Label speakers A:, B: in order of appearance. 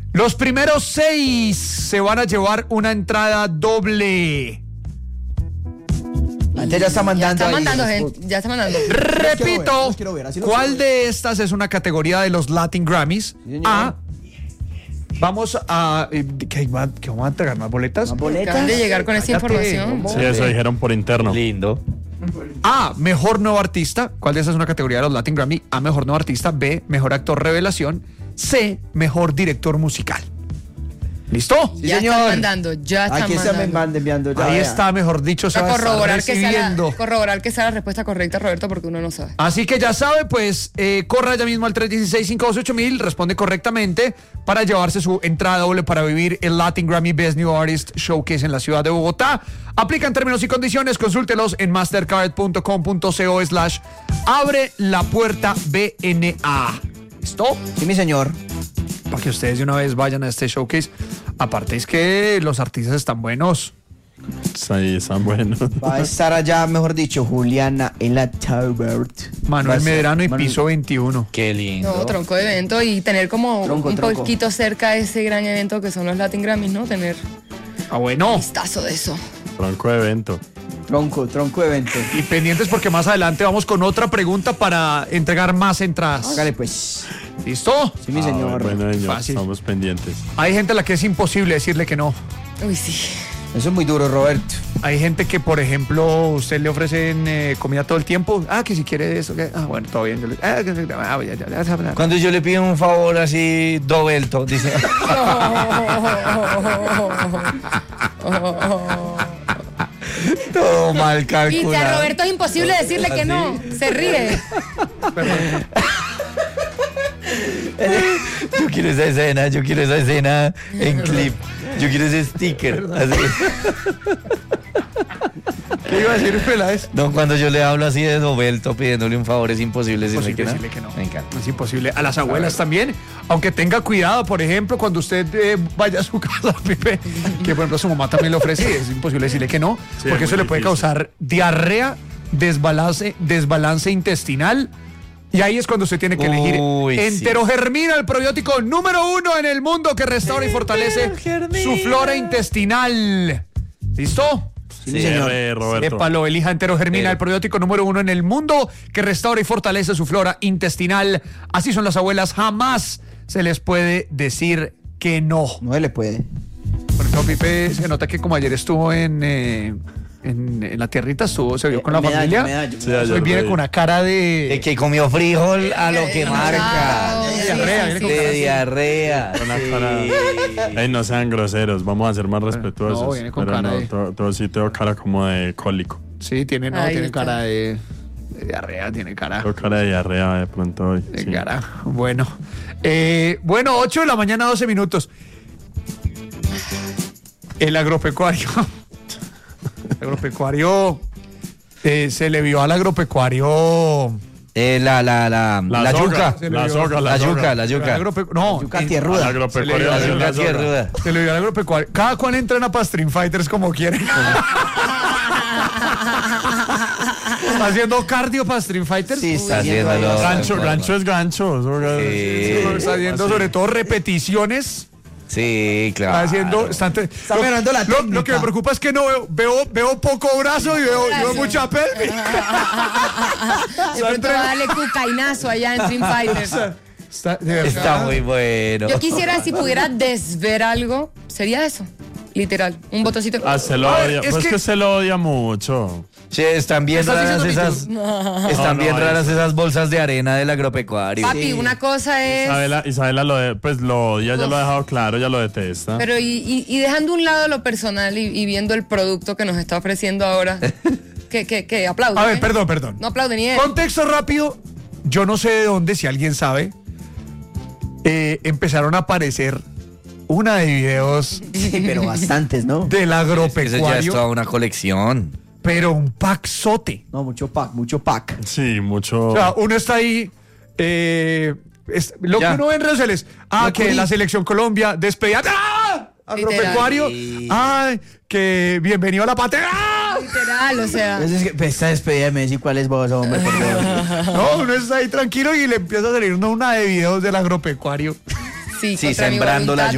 A: Los primeros 6 se van a llevar una entrada doble.
B: Antes ya está mandando.
C: Ya está mandando.
A: Repito,
B: quiero ver,
A: ¿cuál de estas es una categoría de los Latin Grammys?
B: Sí,
A: A. Vamos a... ¿Qué vamos a entregar? ¿Más boletas?
C: Acaban de llegar con esa información.
D: Sí, eso dijeron por interno.
E: Lindo.
A: A, mejor nuevo artista. ¿Cuál de esas es una categoría de los Latin Grammy? A, mejor nuevo artista. B, mejor actor revelación. C, mejor director musical. ¿Listo?
B: Sí,
C: Ya
B: señor.
C: están mandando, ya están
B: Aquí
C: mandando.
B: se me van enviando ya.
A: Ahí
B: vea.
A: está, mejor dicho, se
C: Para
A: va a estar
C: corroborar
A: recibiendo.
C: que sea la respuesta correcta, Roberto, porque uno no sabe.
A: Así que ya sabe, pues, corra ya mismo al 316-528-1000, responde correctamente para llevarse su entrada doble para vivir el Latin Grammy Best New Artist Showcase en la ciudad de Bogotá. Aplican términos y condiciones, consúltelos en mastercard.com.co/abre la puerta BNA. ¿Listo?
B: Sí, mi señor.
A: Para que ustedes de una vez vayan a este showcase. Aparte es que los artistas están buenos.
D: Sí, están buenos.
B: Va a estar allá, mejor dicho, Juliana en la Taubert.
A: Manuel Medrano y Piso 21.
E: Qué lindo.
C: No, tronco de evento y tener como
B: Tronco.
C: poquito cerca ese gran evento que son los Latin Grammys, ¿no? Tener
A: Ah, bueno.
C: vistazo de eso.
D: Tronco de evento.
B: Tronco de evento.
A: Y pendientes porque más adelante vamos con otra pregunta para entregar más entradas.
B: Hágale pues.
A: ¿Listo?
B: Sí, mi señor.
D: Bueno, señor,
A: Fácil.
D: estamos pendientes.
A: Hay gente a la que es imposible decirle que no.
C: Uy, sí.
B: Eso es muy duro, Roberto.
A: Hay gente que, por ejemplo, usted le ofrecen comida todo el tiempo. Ah, que si quiere eso. Bueno, todo bien. Ya.
E: Cuando yo le pido un favor así, dovelto, dice. Todo mal
C: Y
E: calculado.
C: a Roberto es imposible decirle que no. Se ríe.
E: Yo quiero esa escena en clip. Yo quiero ese sticker. Así.
A: ¿Qué iba a decir, Peláez?
E: No, cuando yo le hablo así de dovelto pidiéndole un favor, es imposible decirle que no.
A: Decirle que no.
E: Me encanta.
A: Es imposible. A las abuelas también. Aunque tenga cuidado, por ejemplo, cuando usted vaya a su casa, Pipe, que por ejemplo su mamá también le ofrece, es imposible decirle que no,
D: Sí,
A: porque
D: es
A: eso
D: muy
A: le puede
D: difícil.
A: causar diarrea, desbalance intestinal. Y ahí es cuando usted tiene que elegir
E: Uy, sí.
A: Enterogermina, el probiótico número 1 en el mundo que restaura y fortalece su flora intestinal. ¿Listo?
B: Sí, señor.
D: Roberto.
A: Épalo, elija Enterogermina, el probiótico número 1 en el mundo que restaura y fortalece su flora intestinal. Así son las abuelas, jamás se les puede decir que no.
B: No se le puede.
A: Por ejemplo, Pipe se nota que como ayer estuvo en la tierrita, se vio con la
B: Medallo,
A: familia.
B: medallo.
D: Sí, ayer
A: Hoy viene
D: vi.
A: con una cara
E: De
A: de...
E: que comió frijol a lo que marca.
C: Sí,
A: diarrea,
C: sí,
A: viene
C: sí.
A: con
E: De diarrea.
D: Con la
E: Sí.
D: cara. Ey, no sean groseros, vamos a ser más respetuosos.
A: no, viene con
D: pero
A: cara
D: no,
A: de-
D: todo sí tengo cara como de cólico.
A: Sí, tiene
C: Ahí
A: tiene
C: está.
A: cara de diarrea, tiene cara
D: Tengo cara de diarrea de pronto hoy.
A: de
D: sí.
A: cara. Bueno, 8 de la mañana, 12 minutos. El agropecuario. El agropecuario. Se le vio al agropecuario.
E: La
D: La
E: yuca.
D: soga, la soga,
E: La yuca, la
A: El
E: yuca.
A: no,
B: Yuca
A: en-
B: tierruda.
D: Al agropecuario
A: Se le
E: La
D: le dio
E: yuca
D: la soga.
E: tierruda.
A: se le vio al agropecuario. Cada cual entrena para Stream Fighters como quiere. Haciendo cardio para Stream Fighters.
B: Sí, está
E: haciendo
B: haciendo
E: lo-
D: Gancho es gancho.
E: Sí.
A: Está haciendo
D: Así.
A: sobre todo repeticiones.
E: Sí, claro.
A: Está
B: mejorando la
A: lo que
B: técnica.
A: me preocupa es que no veo poco brazo y veo mucha pelvis.
C: De pronto va a darle cucainazo allá en Stream Fighters.
A: De verdad.
E: Está muy bueno.
C: Yo quisiera, si pudiera desver algo, sería eso. Literal. Un botoncito.
D: Se lo
A: A ver,
D: odia.
A: es
D: Pues
A: que-
D: que se lo odia mucho.
E: Che, están bien
A: ¿Estás
E: raras
A: diciendo
E: esas. Están
D: No,
E: bien
D: no,
E: raras esas bolsas de arena del agropecuario.
C: Papi, una cosa es.
D: Isabela lo odia, ya lo ha dejado claro, ya lo detesta.
C: Pero y dejando a un lado lo personal y viendo el producto que nos está ofreciendo ahora, que aplauden.
A: A ver, perdón.
C: No aplauden ni él.
A: Contexto rápido. Yo no sé de dónde, si alguien sabe, empezaron a aparecer una de videos
B: Sí, pero bastantes, ¿no?
A: del
E: Eso ya es
A: agropecuario,
E: toda una colección.
A: pero un packzote.
B: No, mucho pack, mucho pack.
D: Sí, mucho.
A: O sea, uno está ahí. Lo
E: Ya.
A: que uno ve en redes sociales. Que
B: Locuri.
A: la selección Colombia despedida. ¡Ah! Agropecuario.
E: Literal.
A: Ay, que bienvenido a la patria. ¡Ah!
C: Literal, o sea.
B: Entonces, es que, esta despedida de Messi, ¿cuál es vos, hombre? Por Dios.
A: No, uno está ahí tranquilo y le empieza a salir una de videos del agropecuario.
C: Sí,
E: Sí,
C: contra mi
E: sembrando la
C: voluntad.